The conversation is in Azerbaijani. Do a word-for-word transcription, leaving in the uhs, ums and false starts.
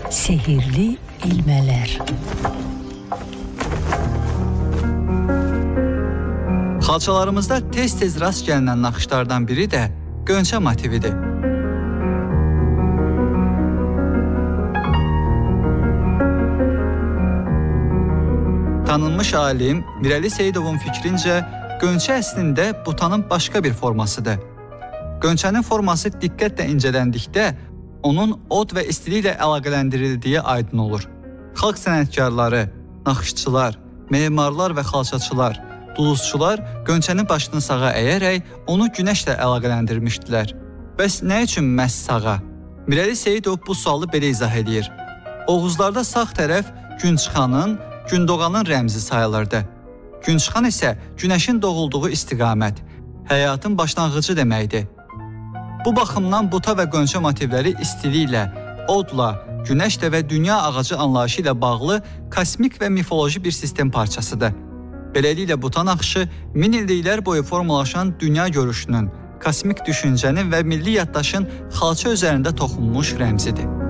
Sehirli ilmələr. Xalçalarımızda tez-tez rast gəlinən naxışlardan biri də Gönçə motividir. Tanınmış alim Mirəli Seyidovun fikrincə, Gönçə əslində butanın başqa bir formasıdır. Gönçənin forması diqqətlə incələndikdə onun od və istiliklə əlaqələndirildiyi aydın olur. Xalq sənətkarları, naxışçılar, memarlar və xalçaçılar, duluzçular Gönçənin başını sağa əyərək onu günəşlə əlaqələndirmişdilər. Bəs nə üçün məhz sağa? Mirəli Seyidov bu sualı belə izah edir. Oğuzlarda sağ tərəf gün çıxanın, gün doğanın rəmzi sayılırdı. Gün çıxan isə günəşin doğulduğu istiqamət, həyatın başlanğıcı deməkdir. Bu baxımdan buta və Gönçə motivləri istiliklə, odla, günəşlə və dünya ağacı anlayışı ilə bağlı kosmik və mifoloji bir sistem parçasıdır. Beləliklə buta naxışı min illiklər boyu formalaşan dünya görüşünün, kosmik düşüncənin və milli yaddaşın xalça üzərində toxunmuş rəmzidir.